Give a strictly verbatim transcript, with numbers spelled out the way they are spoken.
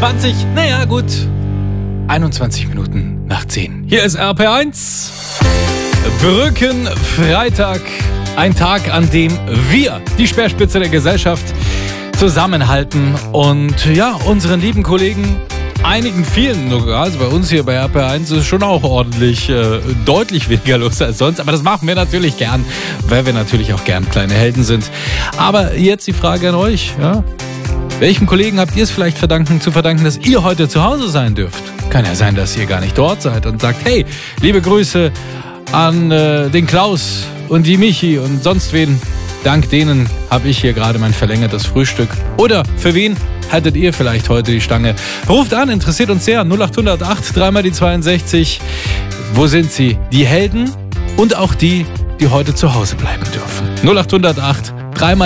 zwanzig, naja gut, einundzwanzig Minuten nach zehn. Hier ist R P eins, Brückenfreitag, ein Tag, an dem wir, die Speerspitze der Gesellschaft, zusammenhalten und ja, unseren lieben Kollegen, einigen, vielen sogar, also bei uns hier bei R P eins ist schon auch ordentlich, äh, deutlich weniger los als sonst, aber das machen wir natürlich gern, weil wir natürlich auch gern kleine Helden sind. Aber jetzt die Frage an euch, ja? Welchen Kollegen habt ihr es vielleicht verdanken, zu verdanken, dass ihr heute zu Hause sein dürft? Kann ja sein, dass ihr gar nicht dort seid und sagt, hey, liebe Grüße an äh, den Klaus und die Michi und sonst wen. Dank denen habe ich hier gerade mein verlängertes Frühstück. Oder für wen haltet ihr vielleicht heute die Stange? Ruft an, interessiert uns sehr. null acht null acht, dreimal die zweiundsechzig. Wo sind sie? Die Helden und auch die, die heute zu Hause bleiben dürfen. null acht null acht, dreimal